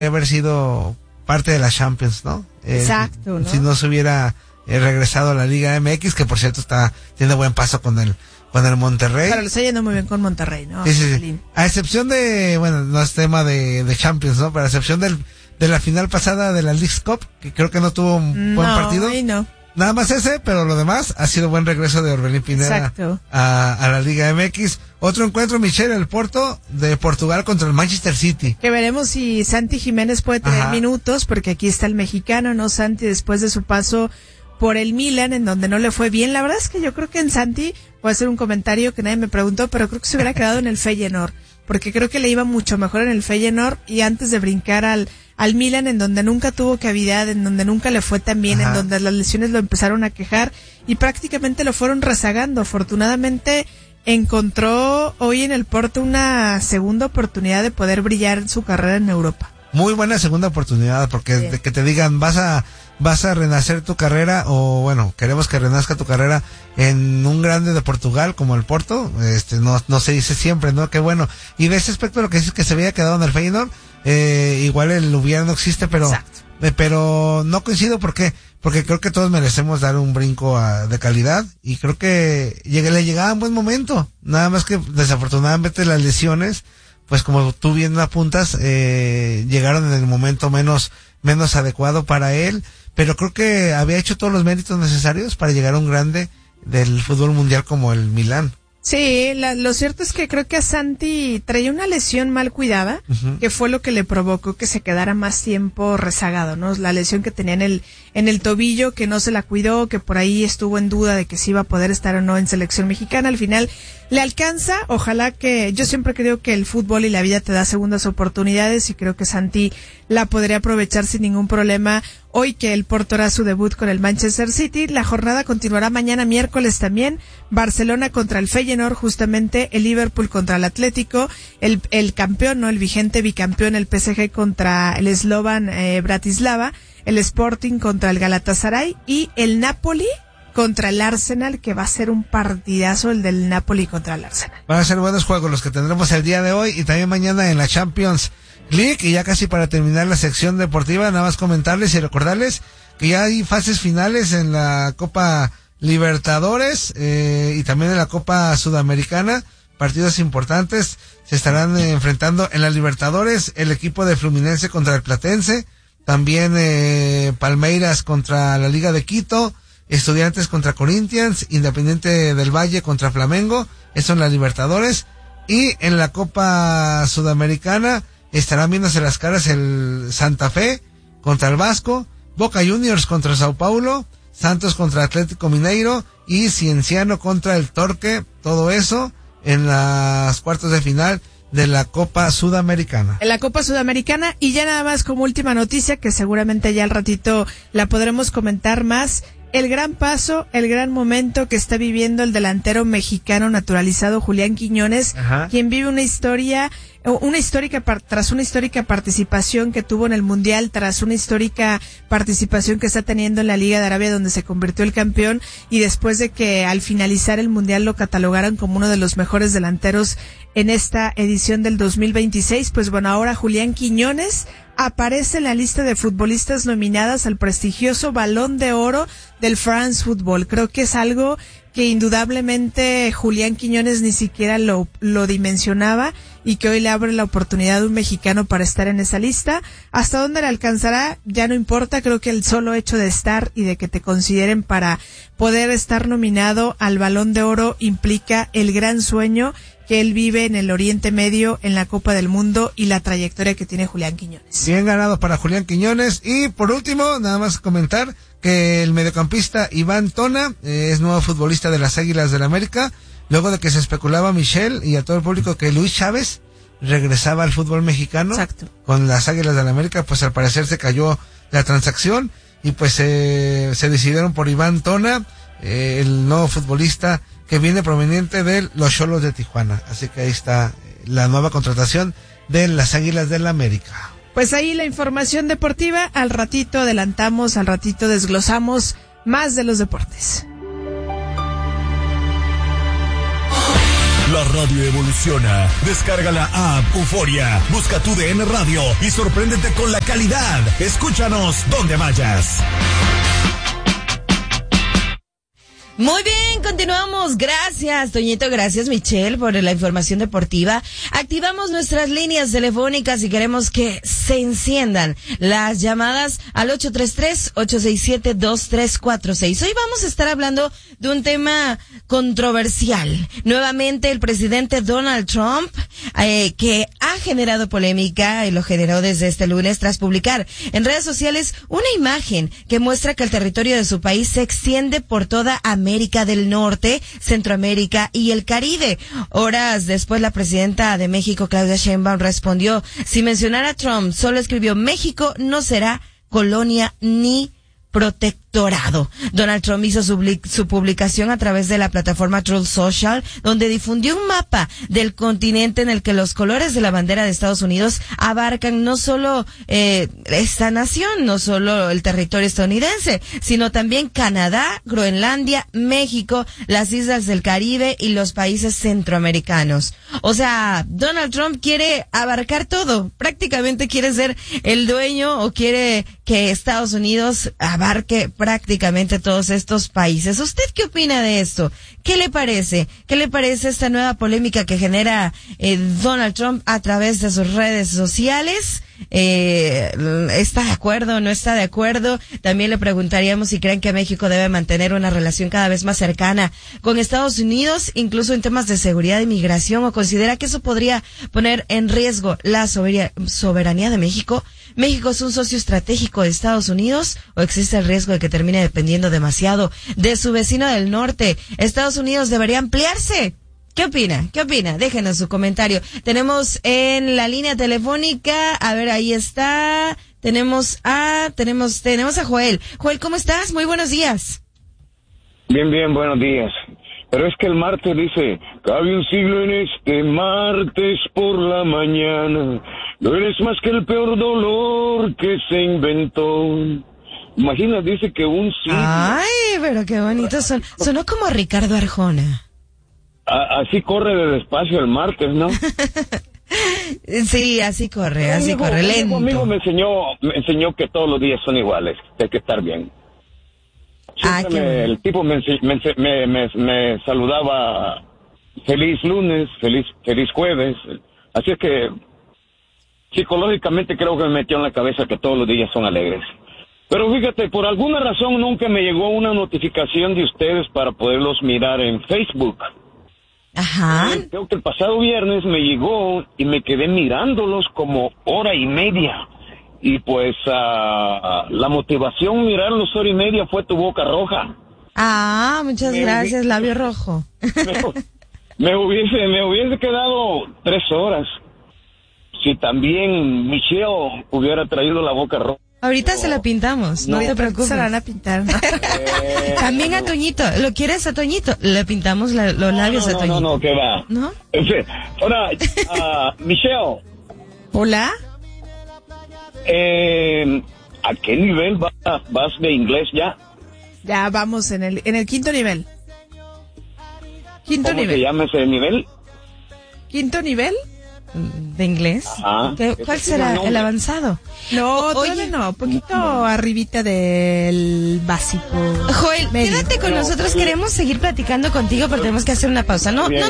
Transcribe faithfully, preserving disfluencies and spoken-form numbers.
haber sido parte de la Champions, ¿no? Eh, Exacto, ¿no? Si no se hubiera eh, regresado a la Liga M X, que por cierto está tiene buen paso con el con el Monterrey. Pero lo está yendo muy bien con Monterrey, ¿no? Sí, sí, sí. A excepción de, bueno, no es tema de, de Champions, ¿no? Pero a excepción del, de la final pasada de la Leagues Cup, que creo que no tuvo un no, buen partido. Ahí no. Nada más ese, pero lo demás ha sido buen regreso de Orbelín Pineda a, a la Liga M X. Otro encuentro, Michelle, el Porto de Portugal contra el Manchester City. Que veremos si Santi Jiménez puede tener Ajá. minutos, porque aquí está el mexicano, ¿no? Santi, después de su paso por el Milan, en donde no le fue bien. La verdad es que yo creo que en Santi, voy a hacer un comentario que nadie me preguntó, pero creo que se hubiera quedado en el Feyenoord, porque creo que le iba mucho mejor en el Feyenoord y antes de brincar al al Milan, en donde nunca tuvo cavidad, en donde nunca le fue tan bien, Ajá. en donde las lesiones lo empezaron a quejar y prácticamente lo fueron rezagando. Afortunadamente encontró hoy en el Porto una segunda oportunidad de poder brillar en su carrera en Europa. Muy buena segunda oportunidad, porque sí. de que te digan vas a vas a renacer tu carrera, o bueno, queremos que renazca tu carrera en un grande de Portugal como el Porto, este no no se dice siempre, ¿no? Qué bueno. Y de ese aspecto lo que dices que se había quedado en el Feyenoord, eh, igual el hubiera no existe, pero eh, pero no coincido, ¿por qué? Porque creo que todos merecemos dar un brinco a, de calidad, y creo que llegue, le llegaba en buen momento, nada más que desafortunadamente las lesiones, pues como tú bien apuntas, eh, llegaron en el momento menos menos adecuado para él, pero creo que había hecho todos los méritos necesarios para llegar a un grande del fútbol mundial como el Milán. Sí, la, lo cierto es que creo que a Santi traía una lesión mal cuidada, uh-huh. que fue lo que le provocó que se quedara más tiempo rezagado, ¿no? La lesión que tenía en el en el tobillo, que no se la cuidó, que por ahí estuvo en duda de que si iba a poder estar o no en selección mexicana. Al final le alcanza, ojalá que, yo siempre creo que el fútbol y la vida te da segundas oportunidades, y creo que Santi la podría aprovechar sin ningún problema. Hoy que el Porto hará su debut con el Manchester City, la jornada continuará mañana miércoles también. Barcelona contra el Feyenoord, justamente el Liverpool contra el Atlético, el el campeón, no el vigente bicampeón, el P S G contra el Slovan eh, Bratislava, el Sporting contra el Galatasaray y el Napoli contra el Arsenal, que va a ser un partidazo el del Napoli contra el Arsenal. Van a ser buenos juegos los que tendremos el día de hoy y también mañana en la Champions League. Y ya casi para terminar la sección deportiva, nada más comentarles y recordarles que ya hay fases finales en la Copa Libertadores eh, y también en la Copa Sudamericana. Partidos importantes se estarán eh, enfrentando en la Libertadores, el equipo de Fluminense contra el Platense, también eh, Palmeiras contra la Liga de Quito, Estudiantes contra Corinthians, Independiente del Valle contra Flamengo, eso en la Libertadores. Y en la Copa Sudamericana estarán viéndose las caras el Santa Fe contra el Vasco, Boca Juniors contra Sao Paulo, Santos contra Atlético Mineiro y Cienciano contra el Torque, todo eso en las cuartos de final de la Copa Sudamericana. En la Copa Sudamericana, y ya nada más como última noticia, que seguramente ya al ratito la podremos comentar más, el gran paso, el gran momento que está viviendo el delantero mexicano naturalizado Julián Quiñones, Ajá. quien vive una historia, una histórica, tras una histórica participación que tuvo en el Mundial, tras una histórica participación que está teniendo en la Liga de Arabia, donde se convirtió el campeón, y después de que al finalizar el Mundial lo catalogaran como uno de los mejores delanteros en esta edición del dos mil veintiséis, pues bueno, ahora Julián Quiñones aparece en la lista de futbolistas nominadas al prestigioso Balón de Oro del France Football. Creo que es algo que indudablemente Julián Quiñones ni siquiera lo, lo dimensionaba, y que hoy le abre la oportunidad a un mexicano para estar en esa lista. Hasta dónde le alcanzará ya no importa, creo que el solo hecho de estar y de que te consideren para poder estar nominado al Balón de Oro implica el gran sueño que él vive en el Oriente Medio, en la Copa del Mundo, y la trayectoria que tiene Julián Quiñones. Bien ganado para Julián Quiñones. Y por último, nada más comentar que el mediocampista Iván Tona eh, es nuevo futbolista de las Águilas del América, luego de que se especulaba a Michelle y a todo el público que Luis Chávez regresaba al fútbol mexicano. Exacto. Con las Águilas del América, pues al parecer se cayó la transacción y pues eh, se decidieron por Iván Tona, eh, el nuevo futbolista que viene proveniente de los Xolos de Tijuana. Así que ahí está la nueva contratación de las Águilas del América. Pues ahí la información deportiva. Al ratito adelantamos, al ratito desglosamos más de los deportes. La radio evoluciona. Descarga la app Euforia, busca tu D N Radio y sorpréndete con la calidad. Escúchanos donde vayas. Muy bien, continuamos. Gracias, Toñito. Gracias, Michelle, por la información deportiva. Activamos nuestras líneas telefónicas y queremos que se enciendan las llamadas al ocho tres tres, ocho seis siete, dos tres cuatro seis. Hoy vamos a estar hablando de un tema controversial. Nuevamente, el presidente Donald Trump, eh, que ha generado polémica y lo generó desde este lunes tras publicar en redes sociales una imagen que muestra que el territorio de su país se extiende por toda América. América del Norte, Centroamérica y el Caribe. Horas después, la presidenta de México, Claudia Sheinbaum, respondió: si mencionara a Trump, solo escribió México no será colonia ni protectorado. Donald Trump hizo su, su publicación a través de la plataforma Truth Social, donde difundió un mapa del continente en el que los colores de la bandera de Estados Unidos abarcan no solo eh, esta nación, no solo el territorio estadounidense, sino también Canadá, Groenlandia, México, las islas del Caribe y los países centroamericanos. O sea, Donald Trump quiere abarcar todo, prácticamente quiere ser el dueño o quiere que Estados Unidos abarque prácticamente todos estos países. ¿Usted qué opina de esto? ¿Qué le parece? ¿Qué le parece esta nueva polémica que genera eh, Donald Trump a través de sus redes sociales? Eh, ¿Está de acuerdo o no está de acuerdo? También le preguntaríamos si creen que México debe mantener una relación cada vez más cercana con Estados Unidos, incluso en temas de seguridad y migración, o considera que eso podría poner en riesgo la soberanía de México. ¿México es un socio estratégico de Estados Unidos o existe el riesgo de que termine dependiendo demasiado de su vecino del norte? ¿Estados Unidos debería ampliarse? ¿Qué opina? ¿Qué opina? Déjenos su comentario. Tenemos en la línea telefónica, a ver, ahí está, tenemos a, tenemos, tenemos a Joel. Joel, ¿cómo estás? Muy buenos días. Bien, bien, buenos días. Pero es que el martes dice, cabe un siglo en este martes por la mañana, no eres más que el peor dolor que se inventó. Imagina, dice que un siglo. Ay, pero qué bonito son. Sonó como Ricardo Arjona. A, así corre de despacio el martes, ¿no? Sí, así corre, así amigo, corre, lento. Un amigo me enseñó, me enseñó que todos los días son iguales, hay que estar bien. Ah, me, bueno. El tipo me, me, me, me, me saludaba feliz lunes, feliz, feliz jueves, así es que psicológicamente creo que me metió en la cabeza que todos los días son alegres. Pero fíjate, por alguna razón nunca me llegó una notificación de ustedes para poderlos mirar en Facebook. Ajá. Eh, creo que el pasado viernes me llegó y me quedé mirándolos como hora y media. Y pues uh, la motivación mirarlos hora y media fue tu boca roja. Ah, muchas me gracias, hubiese, labio rojo. Me, me hubiese me hubiese quedado tres horas si también Michelle hubiera traído la boca roja. Ahorita no, se la pintamos, no, no te preocupes. Se la van a pintar, ¿no? Eh, También a Toñito, ¿lo quieres a Toñito? Le pintamos la, los labios no, no, a Toñito. No, no, no, que va. ¿No? En fin, ahora, uh, Michelle. Hola. Eh, ¿A qué nivel vas, vas de inglés ya? Ya vamos en el en el quinto nivel. Quinto ¿Cómo nivel. se llama ese nivel? ¿Quinto nivel? ¿De inglés? Ah, ¿Qué, ¿Cuál será el, el avanzado? No, todavía no, un poquito arribita del básico. Joel, medio. Quédate con nosotros, queremos seguir platicando contigo, pero tenemos que hacer una pausa. No, no